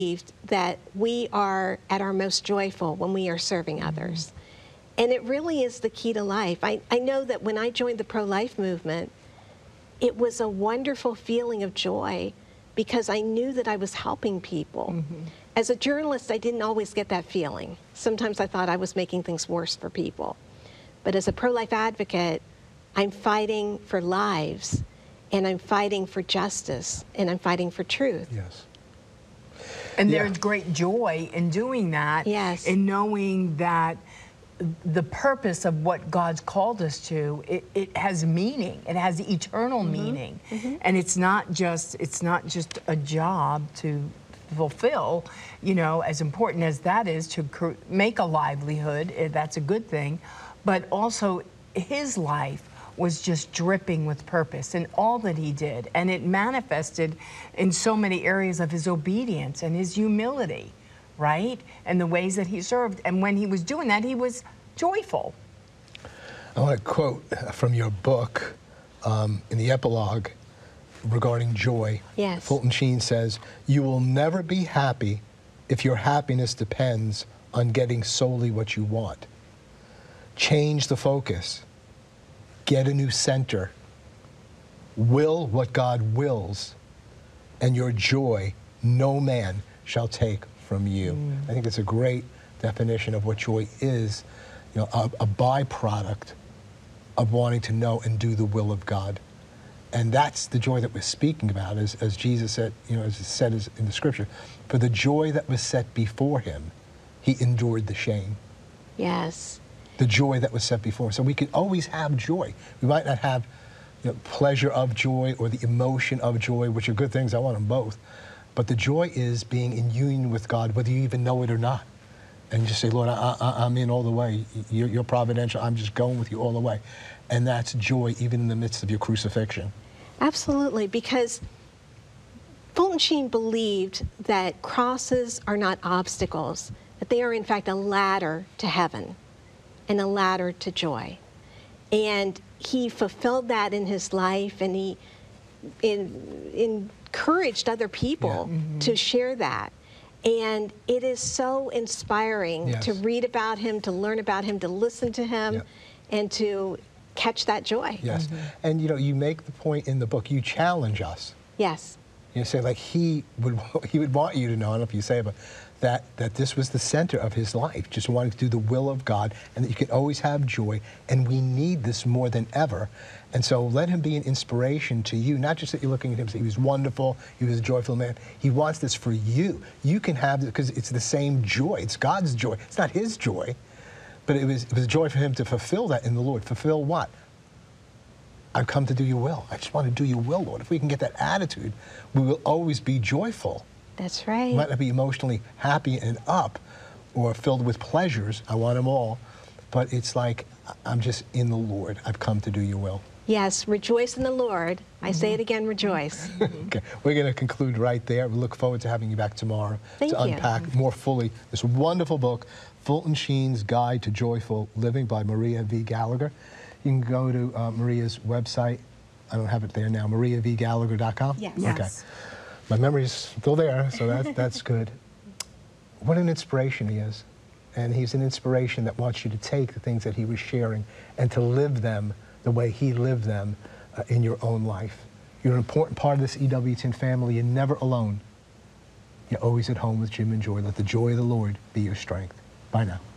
that we are at our most joyful when we are serving others. And it really is the key to life. I know that when I joined the pro-life movement, it was a wonderful feeling of joy because I knew that I was helping people. As a journalist, I didn't always get that feeling. Sometimes I thought I was making things worse for people. But as a pro-life advocate, I'm fighting for lives, and I'm fighting for justice, and I'm fighting for truth. Yes. And there's great joy in doing that. Yes. In knowing that the purpose of what God's called us to, it has meaning. It has eternal meaning. And it's not just a job to fulfill, you know, as important as that is to make a livelihood, that's a good thing, but also his life was just dripping with purpose in all that he did, and it manifested in so many areas of his obedience and his humility, right? And the ways that he served, and when he was doing that, he was joyful. I want to quote from your book in the epilogue regarding joy. Yes. Fulton Sheen says, "You will never be happy if your happiness depends on getting solely what you want. Change the focus. Get a new center. Will what God wills, and your joy no man shall take from you." I think it's a great definition of what joy is, you know, a byproduct of wanting to know and do the will of God. And that's the joy that we're speaking about, as Jesus said, you know, as it said in the scripture, for the joy that was set before him, he endured the shame. Yes. The joy that was set before him. So we can always have joy. We might not have, you know, pleasure of joy or the emotion of joy, which are good things. I want them both. But the joy is being in union with God, whether you even know it or not. And just say, Lord, I'm in all the way. You're providential. I'm just going with you all the way. And that's joy even in the midst of your crucifixion. Absolutely, because Fulton Sheen believed that crosses are not obstacles, that they are in fact a ladder to heaven and a ladder to joy. And he fulfilled that in his life, and he encouraged other people to share that. And it is so inspiring to read about him, to learn about him, to listen to him, and to catch that joy. Yes. And you know, you make the point in the book, you challenge us. Yes. You say, like, he would want you to know, I don't know if you say it, but that this was the center of his life, just wanting to do the will of God, and that you can always have joy, and we need this more than ever. And so let him be an inspiration to you, not just that you're looking at him and say, he was wonderful, he was a joyful man. He wants this for you. You can have it because it's the same joy. It's God's joy. It's not his joy, but it was a joy for him to fulfill that in the Lord. Fulfill what? I've come to do your will. I just want to do your will, Lord. If we can get that attitude, we will always be joyful. That's right. We might not be emotionally happy and up or filled with pleasures. I want them all. But it's like, I'm just in the Lord. I've come to do your will. Yes, rejoice in the Lord. I say it again, rejoice. Okay, we're going to conclude right there. We look forward to having you back tomorrow to unpack more fully this wonderful book, Fulton Sheen's Guide to Joyful Living by Maria V. Gallagher. You can go to Maria's website. I don't have it there now, mariavgallagher.com? Yes. Okay. My memory's still there, so that's good. What an inspiration he is. And he's an inspiration that wants you to take the things that he was sharing and to live them the way he lived them in your own life. You're an important part of this EWTN family. You're never alone. You're always at home with Jim and Joy. Let the joy of the Lord be your strength. Bye now.